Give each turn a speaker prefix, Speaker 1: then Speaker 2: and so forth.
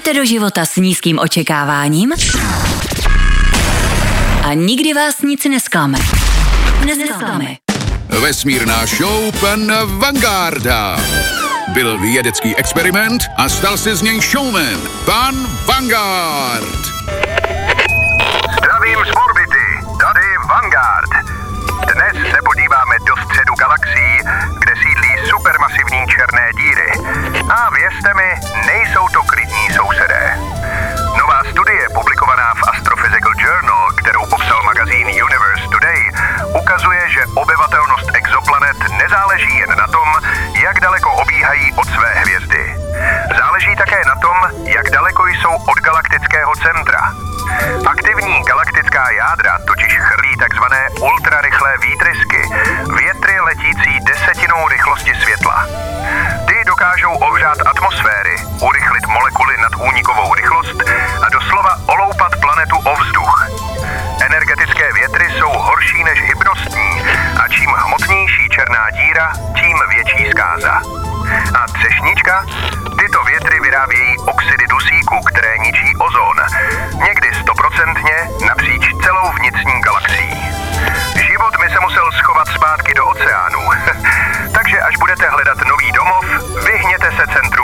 Speaker 1: Jdete do života s nízkým očekáváním a nikdy vás nic nesklame.
Speaker 2: Vesmírná show pana Vangarda. Byl vědecký experiment a stal se z něj showman. Pan Vanguard.
Speaker 3: Zdravím z orbity, tady Vanguard. Dnes se podíváme do středu galaxií, kde sídlí supermasivní černé díry. A věřte mi, nejsou to klidní sousedé. Nová studie publikovaná v Astrophysical Journal, kterou popsal magazín Universe Today, ukazuje, že obyvatelnost exoplanet nezáleží jen na tom, jak daleko obíhají od své hvězdy. Záleží také na tom, jak daleko jsou od galaktického centra. Aktivní galaktická jádra totiž chrlí takzvané ultrarychlé výtrysky, větry letící 10% rychlosti světla. Ty dokážou ohřát atmosféry, urychlit molekuly nad únikovou rychlost a doslova oloupat planetu o vzduch. Energetické větry jsou horší než hybnostní a čím hmotnější černá díra, tím větší zkáza. A třešnička? Tyto větry vyrábějí oxidy dusíku, které ničí ozon. Někdy 100% napříč celou vnitřní galaxií. Život by se musel schovat zpátky do oceánu. Takže až budete hledat nový domov, vyhněte se centru